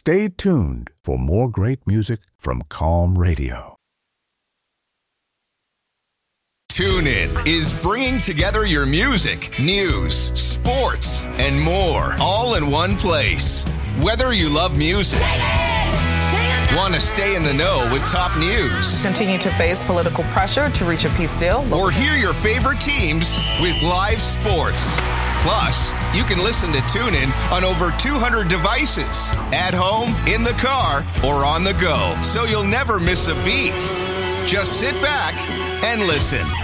Stay tuned for more great music from Calm Radio. TuneIn is bringing together your music, news, sports, and more, all in one place. Whether you love music, want to stay in the know with top news, continue to face political pressure to reach a peace deal, or hear your favorite teams with live sports. Plus, you can listen to TuneIn on over 200 devices, at home, in the car, or on the go, so you'll never miss a beat. Just sit back and listen.